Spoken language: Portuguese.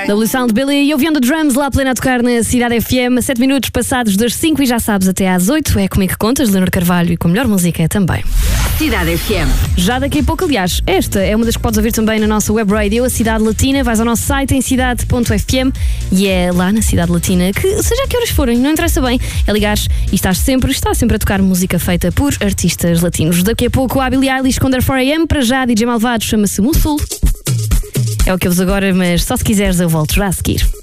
W Sound Billy e ouvindo drums lá plena a tocar na Cidade FM, 7 minutos passados das 5 e já sabes, até às 8 é comigo que contas, Leonor Carvalho, e com a melhor música também. Cidade FM. Já daqui a pouco, aliás, esta é uma das que podes ouvir também na nossa web radio, a Cidade Latina. Vais ao nosso site em cidade.fm e é lá na Cidade Latina que, seja a que horas forem, não interessa bem, é ligares e está sempre a tocar música feita por artistas latinos. Daqui a pouco a Billie Eilish com 4am, para já DJ Malvado, chama-se Mussul. É o que eu vos agora, mas só se quiseres eu volto já a seguir.